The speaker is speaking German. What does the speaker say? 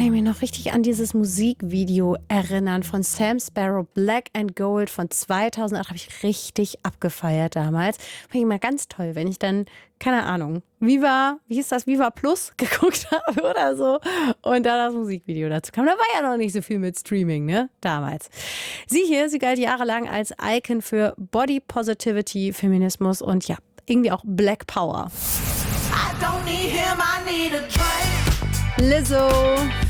kann ich mich noch richtig an dieses Musikvideo erinnern von Sam Sparrow, Black and Gold von 2008. Habe ich richtig abgefeiert damals. Fand ich immer ganz toll, wenn ich dann, keine Ahnung, wie hieß das, Viva Plus geguckt habe oder so. Und da das Musikvideo dazu kam. Da war ja noch nicht so viel mit Streaming, ne? Damals. Sie galt jahrelang als Icon für Body Positivity, Feminismus und ja, irgendwie auch Black Power. I don't need him, I need a drink. Lizzo